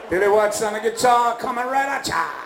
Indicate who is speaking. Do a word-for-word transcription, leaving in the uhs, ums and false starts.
Speaker 1: Billy Watts on the guitar, coming right at ya.